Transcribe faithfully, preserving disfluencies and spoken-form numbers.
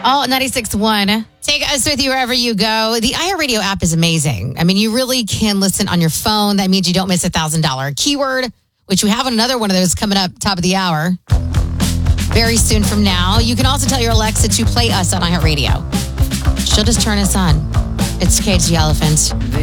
Oh, ninety-six point one. Take us with you wherever you go. The iHeartRadio app is amazing. I mean, you really can listen on your phone. That means you don't miss a one thousand dollars keyword, which we have another one of those coming up top of the hour very soon from now. You can also tell your Alexa to play us on iHeartRadio. She'll just turn us on. It's Cage the Elephant.